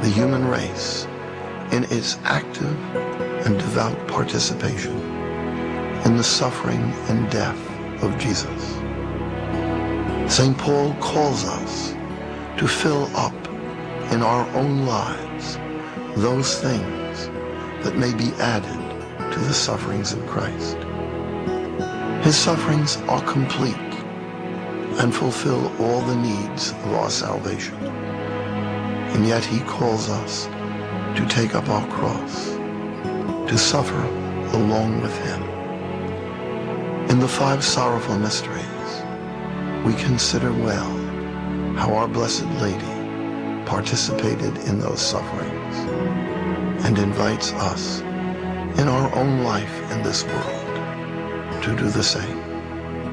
the human race in its active and devout participation in the suffering and death of Jesus. St. Paul calls us to fill up in our own lives those things that may be added to the sufferings of Christ. His sufferings are complete and fulfill all the needs of our salvation. And yet he calls us to take up our cross, to suffer along with him. In the 5 sorrowful mysteries, we consider well how our Blessed Lady participated in those sufferings and invites us in our own life in this world to do the same.